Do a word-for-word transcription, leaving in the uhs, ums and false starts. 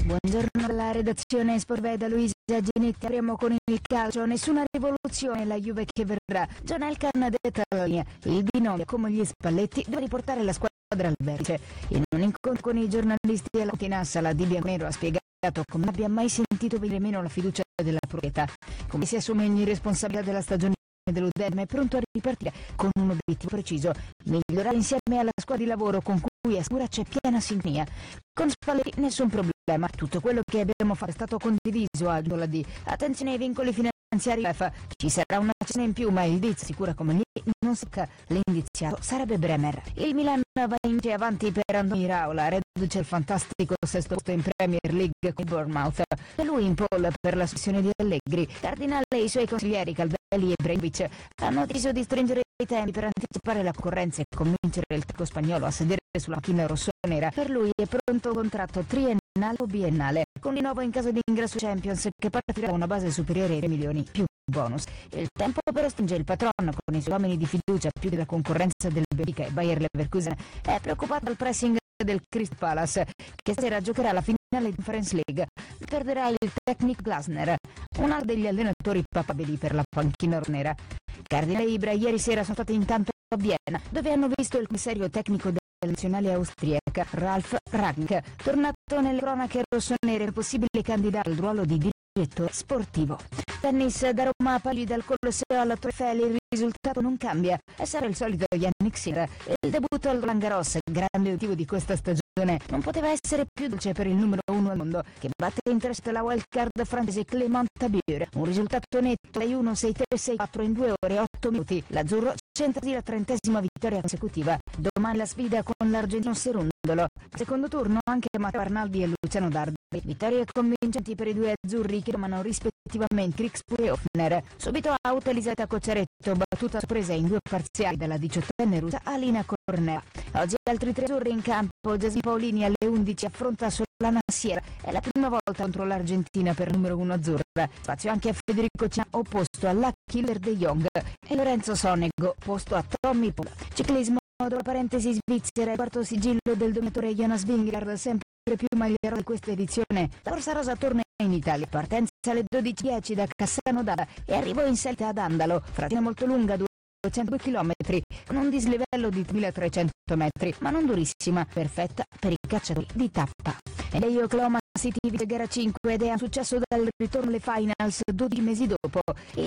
Buongiorno dalla redazione Sporve da Luisa Ginetti. Apriamo con il calcio. Nessuna rivoluzione, la Juve che verrà. John Elkann detta la linea. Il binomio come gli Spalletti deve riportare la squadra al vertice. In un incontro con i giornalisti alla Tinassa, la Di Bianconero ha spiegato come non abbia mai sentito venire meno la fiducia della proprietà, come si assume ogni responsabilità della stagione dell'U D M, è pronto a ripartire con un obiettivo preciso: migliorare insieme alla squadra di lavoro con cui è sicura c'è piena sintonia. Con Spalletti nessun problema, tutto quello che abbiamo fatto è stato condiviso, ha aggiunto la D. Attenzione ai vincoli finanziari UEFA, ci sarà una cena in più, ma il D sicura come lì non secca. L'indiziato sarebbe Bremer. Il Milan va in avanti per Andoni Iraola, reduce il fantastico sesto posto in Premier League con Bournemouth, e lui in pole per la sessione di Allegri. Cardinale e i suoi consiglieri Calvelli e Ibrahimovic hanno deciso di stringere i tempi per anticipare la concorrenza e convincere il tecnico spagnolo a sedere sulla panchina rossonera. Per lui è pronto un contratto triennale o biennale, con rinnovo in caso di ingresso Champions, che partirà da una base superiore ai tre milioni più bonus. Il tempo però stringe. Il patron, con i suoi uomini di fiducia più della concorrenza del Benfica e Bayer Leverkusen, è preoccupato dal pressing del Crystal Palace, che stasera giocherà la finale di Conference League. Perderà il tecnico Glasner, un altro degli allenatori papabili per la panchina nera. Cardinale e Ibra ieri sera sono stati intanto a Vienna, dove hanno visto il commissario tecnico della nazionale austriaca Ralf Rangnick, tornato nelle cronache rossonere, possibile candidato al ruolo di direttore sportivo. Tennis, da Roma a Pali, dal Colosseo alla Trofei, il risultato non cambia e sarà il solito Yannick Sinner. Il debutto al Roland Garros, grande obiettivo di questa stagione, non poteva essere più dolce per il numero uno al mondo, che batte in testa la wildcard francese Clément Tabure. Un risultato netto sei uno, sei tre, sei quattro in due ore e otto minuti. L'azzurro centra la trentesima vittoria consecutiva. Domani la sfida con l'argentino Serundolo. Secondo turno anche Matteo Arnaldi e Luciano Dardi. Vittorie convincenti per i due azzurri, che domano rispettivamente Krixpur e Hoffner. Subito out Elisabetta Cocciaretto, battuta sorpresa in due parziali dalla diciottenne russa Alina Cornea. Oggi altri tre azzurri in campo. Jasmine Paolini alle undici affronta Solana Sierra. È la prima volta contro l'Argentina per numero uno azzurra. Spazio anche a Federico Cian, opposto alla Killer De Jong, e Lorenzo Sonego, opposto a Tommy Paul. Ciclismo, dopo parentesi svizzera, il quarto sigillo del dominatore Jonas Vingegaard, sempre più magliero di questa edizione. La Corsa Rosa torna in Italia, partenza alle dodici e dieci da Cassano d'Ada e arrivo in salita ad Andalo, frattina molto lunga, duecentodue chilometri, con un dislivello di milletrecento metri, ma non durissima, perfetta per i cacciatori di tappa. E lei Oklahoma City vince gara cinque ed è un successo dal ritorno alle finals dodici mesi dopo.